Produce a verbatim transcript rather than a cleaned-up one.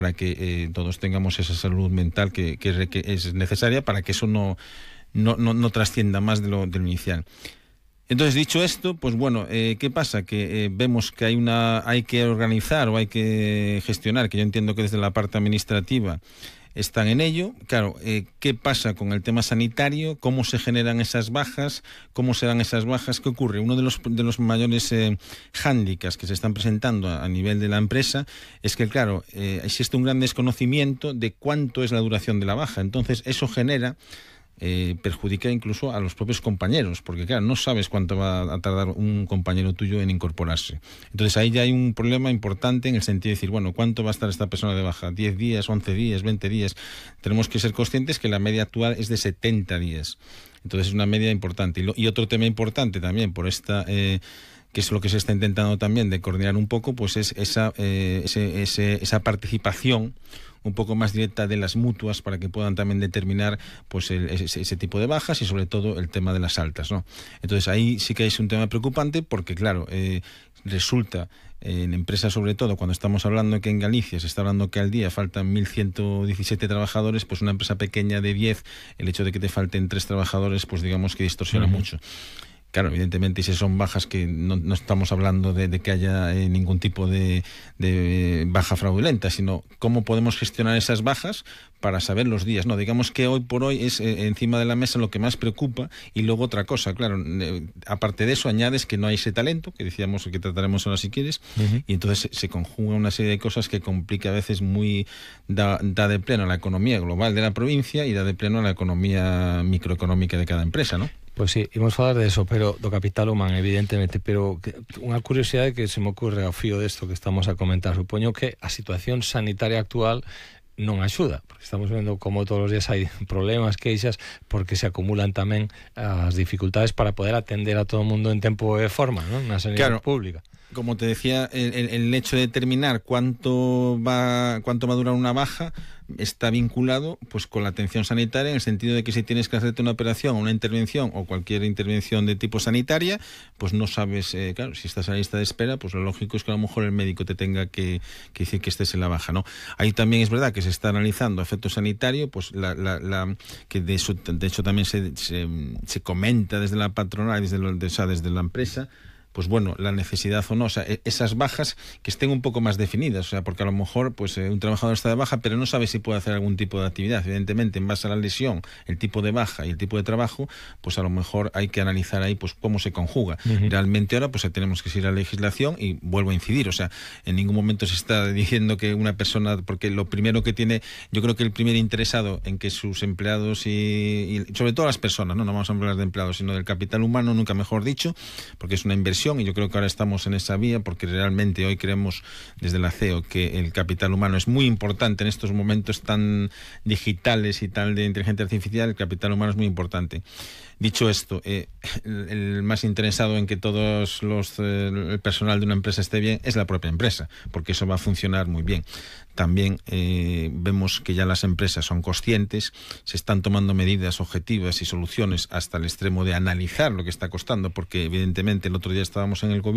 para que eh, todos tengamos esa salud mental que, que, que es necesaria para que eso no, no, no, no trascienda más de lo, de lo inicial. Entonces, dicho esto, pues bueno, eh, ¿qué pasa? Que eh, vemos que hay una hay que organizar o hay que gestionar, que yo entiendo que desde la parte administrativa están en ello. Claro, eh, ¿qué pasa con el tema sanitario? ¿Cómo se generan esas bajas? ¿Cómo se dan esas bajas? ¿Qué ocurre? Uno de los, de los mayores eh, hándicaps que se están presentando a, a nivel de la empresa es que, claro, eh, existe un gran desconocimiento de cuánto es la duración de la baja. Entonces, eso genera... Eh, perjudica incluso a los propios compañeros, porque claro, no sabes cuánto va a tardar un compañero tuyo en incorporarse. Entonces ahí ya hay un problema importante en el sentido de decir, bueno, ¿cuánto va a estar esta persona de baja? ¿diez días, once días, veinte días? Tenemos que ser conscientes que la media actual es de setenta días. Entonces es una media importante. Y, lo, y otro tema importante también por esta... Eh, que es lo que se está intentando también de coordinar un poco, pues es esa, eh, ese, ese, esa participación un poco más directa de las mutuas para que puedan también determinar pues el, ese, ese tipo de bajas y sobre todo el tema de las altas, ¿no? Entonces ahí sí que es un tema preocupante porque claro, eh, resulta en empresas sobre todo cuando estamos hablando que en Galicia se está hablando que al día faltan mil ciento diecisiete trabajadores, pues una empresa pequeña de diez, el hecho de que te falten tres trabajadores pues digamos que distorsiona uh-huh. mucho. Claro, evidentemente, si son bajas que no, no estamos hablando de, de que haya eh, ningún tipo de, de baja fraudulenta, sino cómo podemos gestionar esas bajas para saber los días. No, digamos que hoy por hoy es eh, encima de la mesa lo que más preocupa y luego otra cosa, claro, eh, aparte de eso añades que no hay ese talento, que decíamos que trataremos ahora si quieres, uh-huh. y entonces se, se conjuga una serie de cosas que complica a veces muy, da, da de pleno a la economía global de la provincia y da de pleno a la economía microeconómica de cada empresa, ¿no? Pois sí, imos falar de eso, pero do capital humano, evidentemente, pero que, unha curiosidade que se me ocurre ao fío desto que estamos a comentar. Supoño que a situación sanitaria actual non axuda, porque estamos vendo como todos os días hai problemas, queixas, porque se acumulan tamén as dificultades para poder atender a todo o mundo en tempo e forma, ¿no? Na sanidade claro. pública. Como te decía, el, el hecho de determinar cuánto va cuánto va a durar una baja está vinculado pues con la atención sanitaria, en el sentido de que si tienes que hacerte una operación o una intervención o cualquier intervención de tipo sanitaria, pues no sabes, eh, claro, si estás a la lista de espera, pues lo lógico es que a lo mejor el médico te tenga que, que decir que estés en la baja, ¿no? Ahí también es verdad que se está analizando efecto sanitario, pues la, la, la que de, eso, de hecho también se, se, se comenta desde la patronal, desde, lo, de, o sea, desde la empresa, pues bueno, la necesidad o no, o sea, esas bajas que estén un poco más definidas, o sea, porque a lo mejor pues eh, un trabajador está de baja, pero no sabe si puede hacer algún tipo de actividad. Evidentemente, en base a la lesión, el tipo de baja y el tipo de trabajo, pues a lo mejor hay que analizar ahí pues cómo se conjuga. Uh-huh. Realmente ahora pues tenemos que ir a la legislación y vuelvo a incidir, o sea, en ningún momento se está diciendo que una persona, porque lo primero que tiene, yo creo que el primer interesado en que sus empleados y, y sobre todo las personas, no, no vamos a hablar de empleados, sino del capital humano, nunca mejor dicho, porque es una inversión y yo creo que ahora estamos en esa vía porque realmente hoy creemos desde la C E O que el capital humano es muy importante en estos momentos tan digitales y tal de inteligencia artificial. El capital humano es muy importante. Dicho esto, eh, el, el más interesado en que todos los eh, el personal de una empresa esté bien es la propia empresa, porque eso va a funcionar muy bien. También eh, vemos que ya las empresas son conscientes, se están tomando medidas objetivas y soluciones hasta el extremo de analizar lo que está costando, porque evidentemente el otro día estábamos en el gobierno